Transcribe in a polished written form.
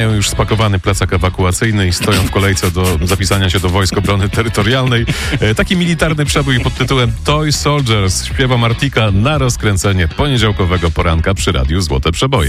Mają już spakowany plecak ewakuacyjny i stoją w kolejce do zapisania się do Wojsk Obrony Terytorialnej. Taki militarny przebój pod tytułem Toy Soldiers śpiewa Martika na rozkręcenie poniedziałkowego poranka przy radiu Złote Przeboje.